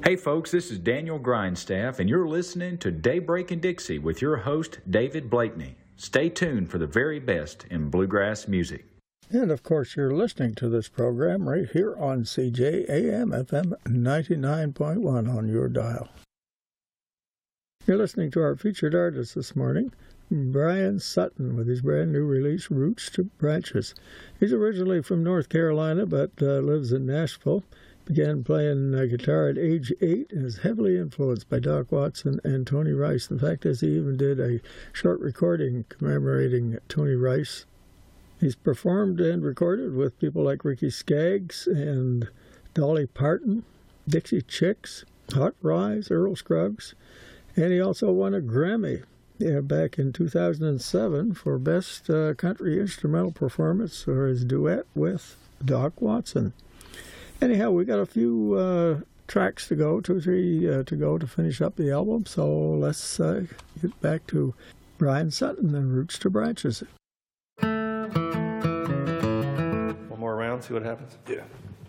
Hey folks, this is Daniel Grindstaff, and you're listening to Daybreak in Dixie with your host, David Blakeney. Stay tuned for the very best in bluegrass music. And of course, you're listening to this program right here on CJAM FM 99.1 on your dial. You're listening to our featured artist this morning, Brian Sutton, with his brand new release, Roots to Branches. He's originally from North Carolina, but lives in Nashville. Began playing guitar at age 8 and is heavily influenced by Doc Watson and Tony Rice. The fact is, he even did a short recording commemorating Tony Rice. He's performed and recorded with people like Ricky Skaggs and Dolly Parton, Dixie Chicks, Hot Rize, Earl Scruggs, and he also won a Grammy back in 2007 for Best Country Instrumental Performance for his duet with Doc Watson. Anyhow, we got a few tracks to go, 2 or 3 to go to finish up the album, so let's get back to Brian Sutton and Roots to Branches. One more round, see what happens? Yeah.